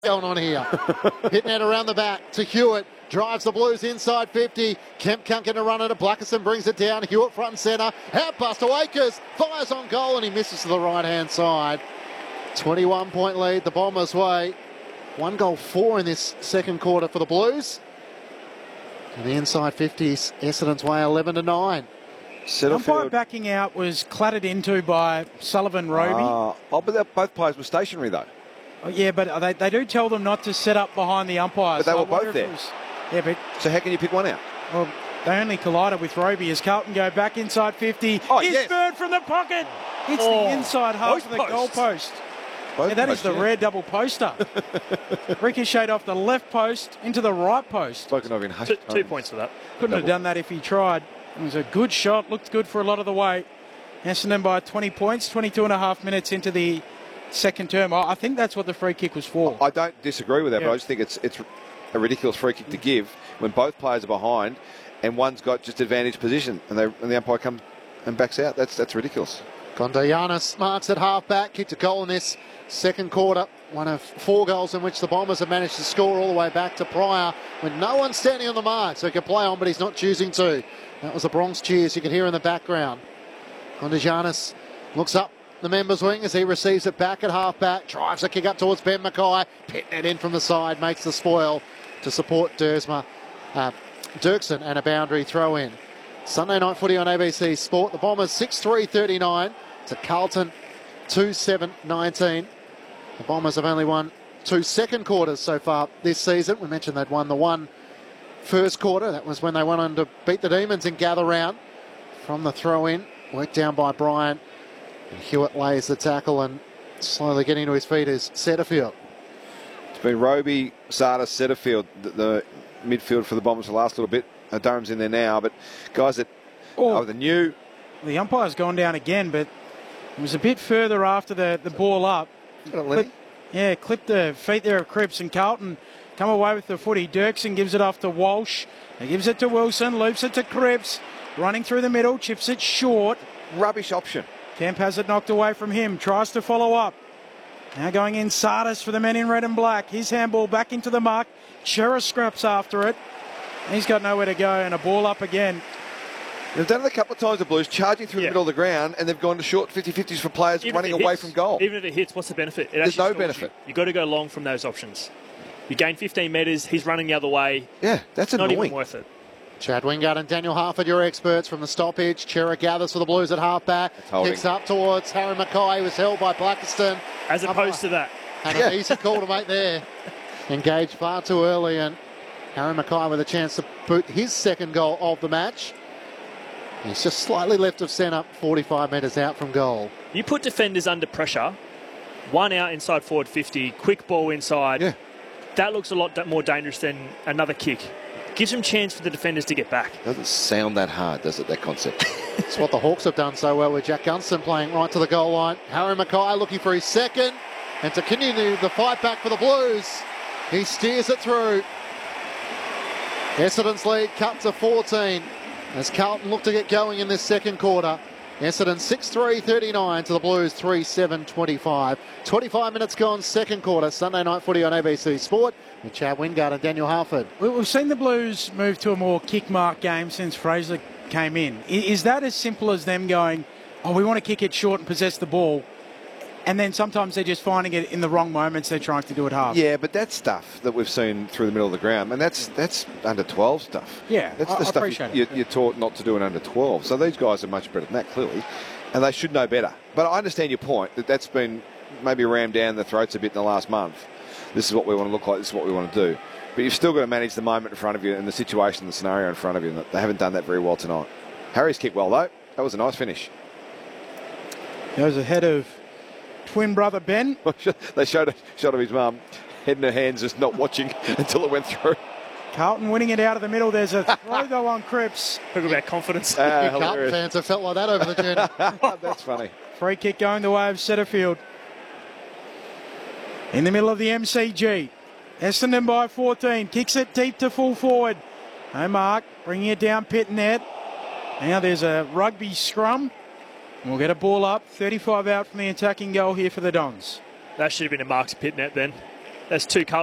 going on here. Hitting it around the back to Hewitt. Drives the Blues inside 50. Kemp can't get a run at it. Blackerson brings it down. Hewitt front and centre. Outpass to Akers. Fires on goal and he misses to the right-hand side. 21-point lead the Bombers' way. 1 goal 4 in this second quarter for the Blues. And the inside 50s, Essendon's way 11-9. Umpire backing out was clattered into by Sullivan Roby. But both players were stationary though. Oh, yeah, but they do tell them not to set up behind the umpires. But they were both there. So how can you pick one out? Well, they only collided with Roby as Carlton go back inside 50. Oh, It's Bird from the pocket. Hits the inside half of the goal post. Yeah, that is the rare double poster. Ricocheted off the left post into the right post. Spoken of in hushed 2 points for that. Couldn't have done that if he tried. It was a good shot. Looked good for a lot of the way. Essendon by 20 points, 22 and a half minutes into the second term. I think that's what the free kick was for. I don't disagree with that, but I just think it's a ridiculous free kick to give when both players are behind and one's got just advantage position and the umpire comes and backs out. That's ridiculous. Gondianis marks at half-back, kicked a goal in this second quarter. One of 4 goals in which the Bombers have managed to score all the way back to Pryor with no one standing on the mark, so he can play on, but he's not choosing to. That was the Bronx cheers you can hear in the background. Gondianis looks up the members' wing as he receives it back at half-back, drives a kick up towards Ben Mackay, pitting it in from the side, makes the spoil to support Dirksen and a boundary throw in. Sunday night footy on ABC Sport. The Bombers 6-3-39 to Carlton 2-7-19. The Bombers have only won 2 second quarters so far this season. We mentioned they'd won the 1 first quarter. That was when they went on to beat the Demons in Gather Round. From the throw in, worked down by Bryant. And Hewitt lays the tackle and slowly getting to his feet is Setterfield. It's been Roby, Sardis, Setterfield, the midfield for the Bombers the last little bit. Durham's in there now, but guys that are the new. The umpire's gone down again, but it was a bit further after the ball up. Clipped the feet there of Cripps, and Carlton come away with the footy. Dirksen gives it off to Walsh. He gives it to Wilson, loops it to Cripps. Running through the middle, chips it short. Rubbish option. Kemp has it knocked away from him, tries to follow up. Now going in Sardis for the men in red and black. His handball back into the mark. Chera scraps after it. He's got nowhere to go, and a ball up again. They've done it a couple of times, the Blues, charging through the middle of the ground, and they've gone to short 50-50s for players running away from goal. Even if it hits, what's the benefit? There's no benefit. You've got to go long from those options. You gain 15 metres, he's running the other way. Yeah, that's not annoying. Even worth it. Chad Wingard and Daniel Harford, your experts from the stoppage. Chera gathers for the Blues at half-back. Kicks up towards Harry Mackay, who was held by Blackerston. As opposed to that. And an easy call to make there. Engaged far too early, and Harry Mackay with a chance to put his second goal of the match. He's just slightly left of centre, 45 metres out from goal. You put defenders under pressure, one out inside forward 50, quick ball inside. Yeah. That looks a lot more dangerous than another kick. Gives them chance for the defenders to get back. Doesn't sound that hard, does it, that concept? It's what the Hawks have done so well with Jack Gunston playing right to the goal line. Harry Mackay looking for his second. And to continue the fight back for the Blues, he steers it through. Essendon's lead cut to 14 as Carlton look to get going in this second quarter. Essendon 6-3-39 to the Blues 3-7-25. 25 minutes gone, second quarter. Sunday night footy on ABC Sport with Chad Wingard and Daniel Harford. We've seen the Blues move to a more kick-mark game since Fraser came in. Is that as simple as them going, we want to kick it short and possess the ball, and then sometimes they're just finding it in the wrong moments they're trying to do it half? Yeah, but that's stuff that we've seen through the middle of the ground, and that's under 12 stuff. Yeah, that's the stuff you're taught not to do in under 12. So these guys are much better than that, clearly, and they should know better. But I understand your point that that's been maybe rammed down the throats a bit in the last month. This is what we want to look like. This is what we want to do. But you've still got to manage the moment in front of you and the situation, the scenario in front of you. And they haven't done that very well tonight. Harry's kicked well though. That was a nice finish. Goes ahead of twin brother Ben. They showed a shot of his mum, head in her hands, just not watching until it went through. Carlton winning it out of the middle. There's a throw though on Cripps. Talk about confidence. Carlton fans have felt like that over the journey. That's funny. Free kick going the way of Setterfield. In the middle of the MCG. Essendon by 14. Kicks it deep to full forward. No mark. Bringing it down Pitnet. Now there's a rugby scrum. We'll get a ball up. 35 out from the attacking goal here for the Dons. That should have been a mark to Pitnet then. That's two